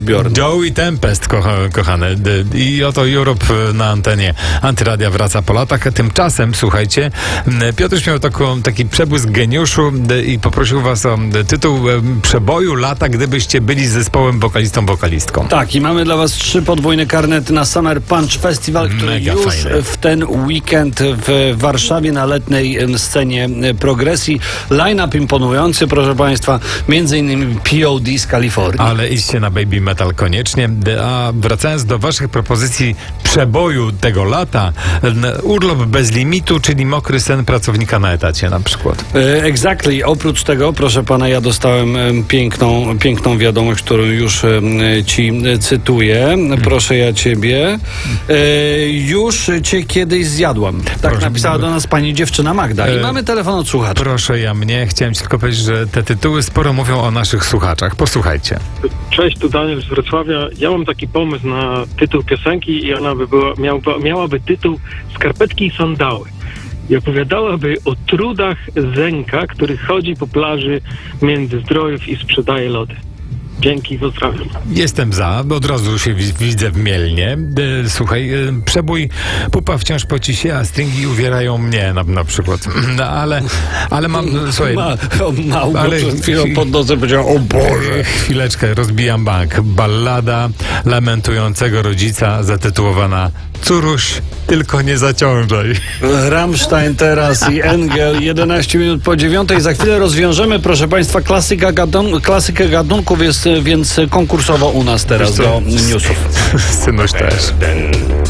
Joey Tempest, kochane. I oto Europe na antenie Antyradia wraca po latach. Tymczasem, słuchajcie, Piotruś miał taki przebłysk geniuszu i poprosił was o tytuł przeboju lata, gdybyście byli zespołem wokalistką. Tak, i mamy dla was 3 podwójne karnety na Summer Punch Festival, który Mega już fajne. w ten weekend w Warszawie na letniej scenie progresji. Line-up imponujący, proszę państwa, między innymi POD z Kalifornii. Ale idźcie na Baby Metal koniecznie. A wracając do waszych propozycji przeboju tego lata, urlop bez limitu, czyli mokry sen pracownika na etacie na przykład. Exactly. Oprócz tego, proszę pana, ja dostałem piękną wiadomość, którą już ci cytuję. Proszę ja ciebie. Już cię kiedyś zjadłam. Tak Proszę. napisała do nas pani dziewczyna Magda. I mamy telefon od słuchacza. Proszę ja mnie. Chciałem tylko powiedzieć, że te tytuły sporo mówią o naszych słuchaczach. Posłuchajcie. Cześć, tu Daniel z Wrocławia. Ja mam taki pomysł na tytuł piosenki i ona miałaby tytuł Skarpetki i sandały. I opowiadałaby o trudach Zenka, który chodzi po plaży Międzyzdrojów i sprzedaje lody. Dzięki, pozdrawiam. Jestem za, bo od razu się widzę w Mielnie. Słuchaj, przebój pupa wciąż poci się, a stringi uwierają mnie na przykład. No, ale mam, słuchaj... Ale przed chwilą pod nosem powiedział, o Boże. Chwileczkę, rozbijam bank. Ballada lamentującego rodzica zatytułowana Córuś, tylko nie zaciążaj. Rammstein teraz i Engel, 11 minut po 9. Za chwilę rozwiążemy, proszę państwa, klasykę gatunków jest więc konkursowo u nas teraz do newsów. Synuś też.